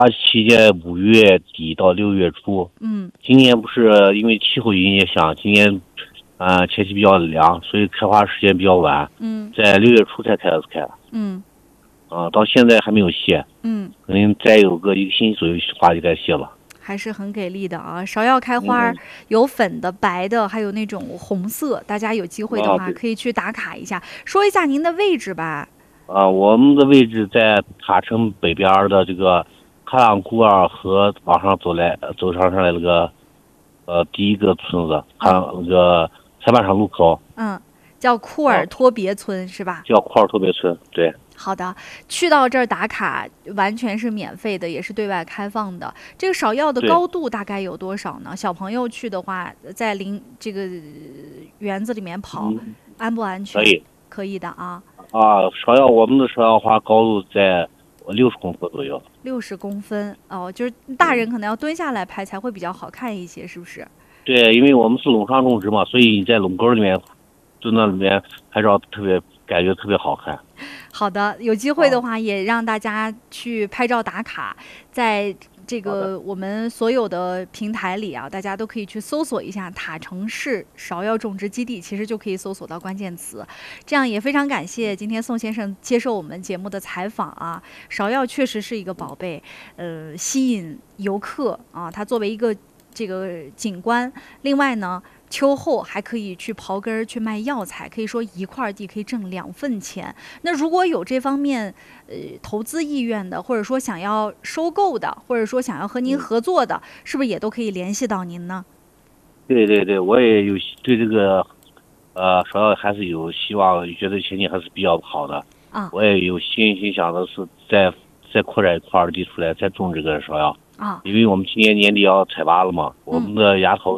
期间5月底到6月初。今年不是因为气候影响，今年天气比较凉，所以开花时间比较晚。在6月初才开始开。到现在还没有谢。可能再有个1个星期左右，花就该谢了。 还是很给力的啊！芍药开花有粉的、白的，还有那种红色。大家有机会的话，可以去打卡一下。说一下您的位置吧。 我们的位置在塔城北边的这个喀朗库尔河往上走上来那个第一个村子，那个裁判场路口。 叫库尔托别村是吧？ 叫库尔托别村，对。 好的，去到这儿打卡完全是免费的，也是对外开放的。这个芍药的高度大概有多少呢？小朋友去的话，在这个园子里面跑，安不安全？可以的啊。 芍药，我们的芍药花高度在60公分左右。 60公分哦，就是大人可能要蹲下来拍才会比较好看一些，是不是？ 对，因为我们是垄上种植嘛，所以你在垄沟里面蹲那里面拍照感觉特别好看。 好的，有机会的话也让大家去拍照打卡，在这个我们所有的平台里啊，大家都可以去搜索一下塔城市芍药种植基地，其实就可以搜索到关键词。这样也非常感谢今天宋先生接受我们节目的采访啊。芍药确实是一个宝贝，吸引游客啊，它作为一个这个景观，另外呢秋后还可以去刨根儿去卖药材，可以说一块地可以挣2份钱。那如果有这方面投资意愿的，或者说想要收购的，或者说想要和您合作的，是不是也都可以联系到您呢？ 对，我也有对这个芍药还是有希望，觉得前景还是比较好的。我也有心想的是再扩展一块地出来，再种这个芍药。因为我们今年年底要采拔了嘛，我们的芽头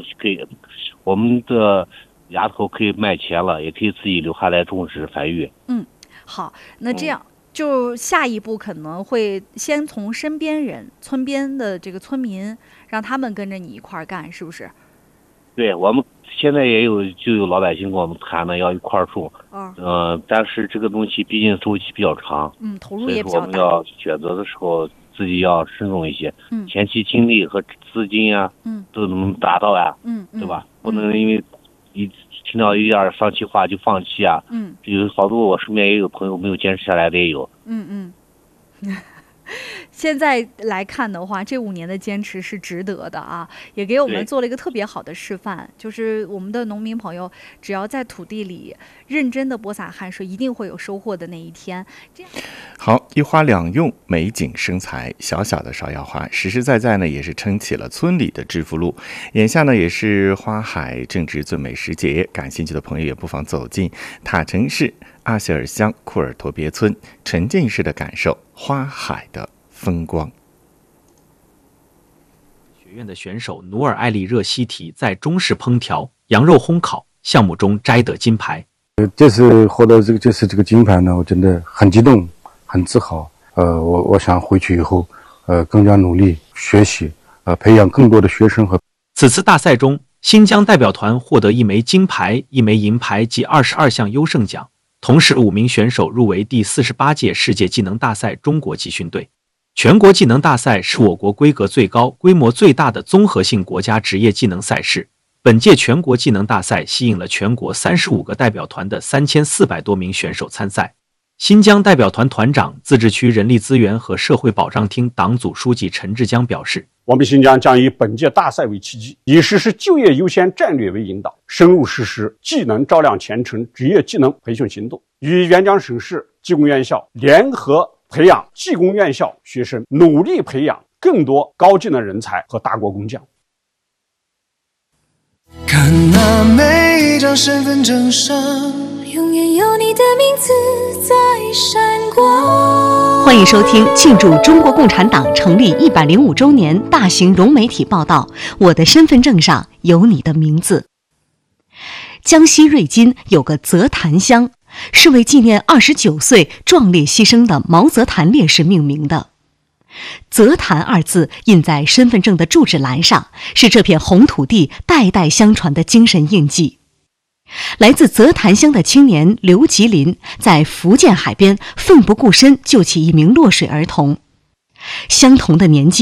可以卖钱了，也可以自己留下来种植繁育。 好，那这样就下一步可能会先从身边人、村边的这个村民，让他们跟着你一块儿干，是不是？ 对，我们现在就有老百姓跟我们谈的要一块儿种。但是这个东西毕竟周期比较长， 投入也比较大，所以说我们要选择的时候自己要慎重一些，前期精力和资金啊，都能达到呀，对吧？不能因为一听到一点丧气话就放弃啊。有好多我身边也有朋友没有坚持下来的也有。 现在来看的话，这5年的坚持是值得的啊，也给我们做了一个特别好的示范，就是我们的农民朋友只要在土地里认真的播撒汗水，一定会有收获的那一天。这样好，一花两用，美景生财。小小的芍药花，实实在在呢，也是撑起了村里的致富路。眼下呢，也是花海正值最美时节，感兴趣的朋友也不妨走进塔城市阿谢尔乡库尔托别村，沉浸式的感受花海的风光。 学院的选手努尔艾利热西提在中式烹调、羊肉烘烤项目中摘得金牌。 这次获得这个金牌呢，我真的很激动，很自豪。我想回去以后，更加努力学习，培养更多的学生和。 此次大赛中，新疆代表团获得1枚金牌、1枚银牌及22项优胜奖，同时5名选手入围第48届世界技能大赛中国集训队。全国技能大赛是我国规格最高、规模最大的综合性国家职业技能赛事。本届全国技能大赛吸引了全国35个代表团的3400多名选手参赛。新疆代表团团长、自治区人力资源和社会保障厅党组书记陈志江表示， 我们新疆将以本届大赛为契机，以实施就业优先战略为引导，深入实施技能照亮前程职业技能培训行动，与沅江省市技工院校联合培养技工院校学生，努力培养更多高技能人才和大国工匠。 看那每张身份证上，永远有你的名字在闪光。 欢迎收听庆祝中国共产党成立105周年大型融媒体报道《我的身份证上有你的名字》。江西瑞金有个泽潭乡，是为纪念29岁壮烈牺牲的毛泽潭烈士命名的。泽潭2字印在身份证的住址栏上，是这片红土地代代相传的精神印记。来自泽潭乡的青年刘吉林在福建海边奋不顾身救起一名落水儿童。 相同的年纪